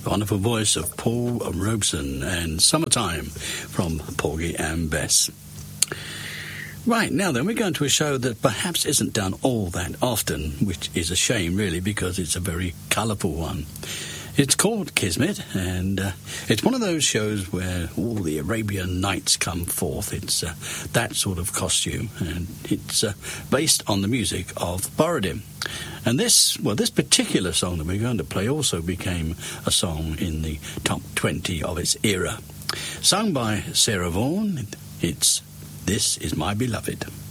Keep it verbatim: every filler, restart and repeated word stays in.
wonderful voice of Paul Robeson and Summertime from Porgy and Bess. Right, now then, we're going to a show that perhaps isn't done all that often, which is a shame, really, because it's a very colourful one. It's called Kismet, and uh, it's one of those shows where all the Arabian Nights come forth. It's uh, that sort of costume, and it's uh, based on the music of Borodin. And this, well, this particular song that we're going to play also became a song in the top twenty of its era. Sung by Sarah Vaughan, it's This Is My Beloved.